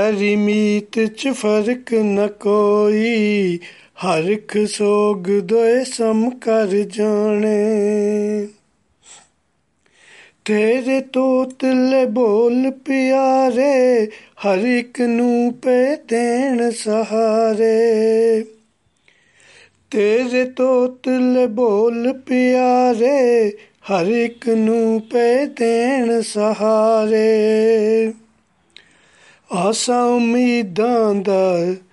हरी मीत च फर्क न कोई, हरख सोग दोए सम कर जाने। तेरे तोतले बोल प्यारे, हर एक नू पे देण सहारे। तेरे तोतले बोल प्यारे, हर एक नू पे देण सहारे। आसां उम्मीदां दा